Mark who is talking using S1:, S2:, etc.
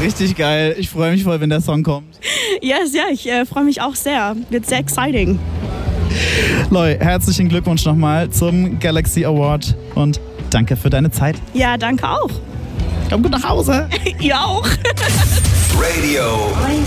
S1: Richtig geil. Ich freue mich voll, wenn der Song kommt.
S2: Yes, ja, ich freue mich auch sehr. Wird sehr exciting.
S1: Loi, herzlichen Glückwunsch nochmal zum Galaxy Award und danke für deine Zeit.
S2: Ja, danke auch.
S1: Komm gut nach Hause.
S2: Ihr auch.
S3: Radio